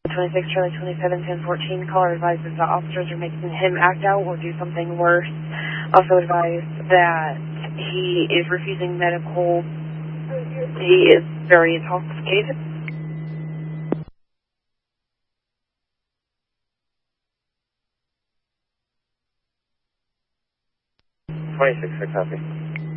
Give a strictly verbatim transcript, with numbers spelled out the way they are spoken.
twenty-six, Charlie twenty-seven, ten fourteen. Caller advises that officers are making him act out or do something worse. Also advised that he is refusing medical. He is very intoxicated. twenty-six, six copy.